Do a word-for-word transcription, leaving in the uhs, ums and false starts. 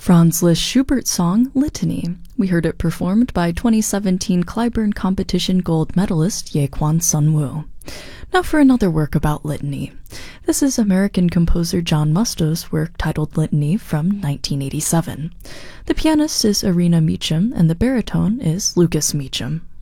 Franz Liszt Schubert's song Litany. We heard it performed by twenty seventeen Clyburn Competition gold medalist Yaquan Sunwoo. Now for another work about litany. This is American composer John Musto's work titled Litany from nineteen eighty-seven. The pianist is Irina Meacham and the baritone is Lucas Meacham.